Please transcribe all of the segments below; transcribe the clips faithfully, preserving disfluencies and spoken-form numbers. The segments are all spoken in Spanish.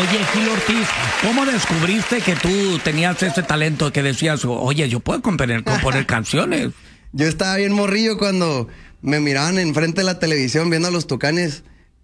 Oye, Gil Ortiz, ¿cómo descubriste que tú tenías ese talento que decías, oye, yo puedo componer, componer canciones? Yo estaba bien morrillo cuando me miraban enfrente de la televisión viendo a los Tucanes.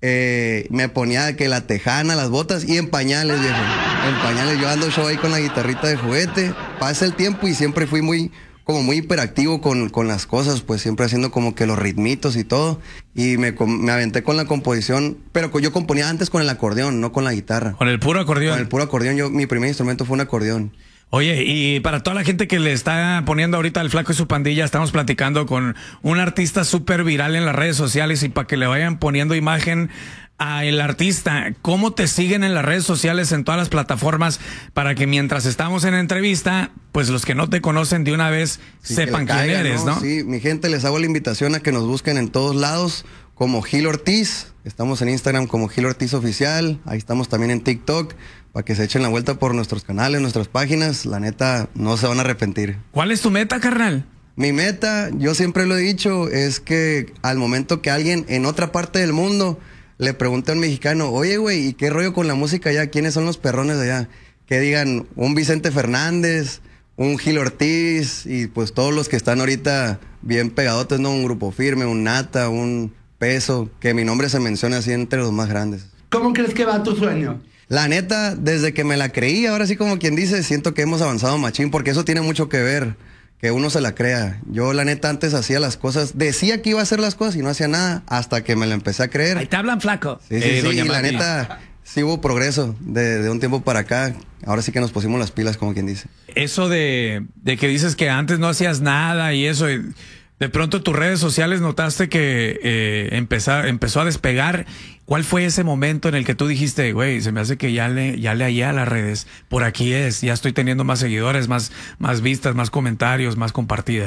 Eh, me ponía que la tejana, las botas y en pañales, viejo. En pañales. Yo ando show ahí con la guitarrita de juguete. Pasa el tiempo y siempre fui muy, como muy hiperactivo con, con las cosas, pues siempre haciendo como que los ritmitos y todo. Y me, me aventé con la composición, pero yo componía antes con el acordeón, no con la guitarra. ¿Con el puro acordeón? Con el puro acordeón. Yo, mi primer instrumento fue un acordeón. Oye, y para toda la gente que le está poniendo ahorita al Flaco y su pandilla, estamos platicando con un artista súper viral en las redes sociales, y para que le vayan poniendo imagen a el artista, ¿cómo te siguen en las redes sociales, en todas las plataformas, para que mientras estamos en entrevista, pues los que no te conocen de una vez sí, sepan quién caiga, eres, ¿no? ¿no? Sí, mi gente, les hago la invitación a que nos busquen en todos lados como Gil Ortiz. Estamos en Instagram como Gil Ortiz Oficial, ahí estamos también en TikTok, para que se echen la vuelta por nuestros canales, nuestras páginas. La neta, no se van a arrepentir. ¿Cuál es tu meta, carnal? Mi meta, yo siempre lo he dicho, es que al momento que alguien en otra parte del mundo le pregunte a un mexicano, oye, güey, ¿y qué rollo con la música allá? ¿Quiénes son los perrones de allá? Que digan, un Vicente Fernández, un Gil Ortiz, y pues todos los que están ahorita bien pegadotes, ¿no? Un Grupo Firme, un Nata, un Peso, que mi nombre se mencione así entre los más grandes. ¿Cómo crees que va tu sueño? La neta, desde que me la creí, ahora sí como quien dice, siento que hemos avanzado machín, porque eso tiene mucho que ver, que uno se la crea. Yo la neta antes hacía las cosas, decía que iba a hacer las cosas y no hacía nada, hasta que me la empecé a creer. Ahí te hablan, Flaco. Sí, sí, eh, sí, y la Mati. neta, sí hubo progreso de, de un tiempo para acá. Ahora sí que nos pusimos las pilas, como quien dice. Eso de, de que dices que antes no hacías nada y eso, y de pronto tus redes sociales notaste que eh, empezó, empezó a despegar. ¿Cuál fue ese momento en el que tú dijiste, güey, se me hace que ya le, ya le hallé a las redes? Por aquí es, ya estoy teniendo más seguidores, más, más vistas, más comentarios, más compartidas.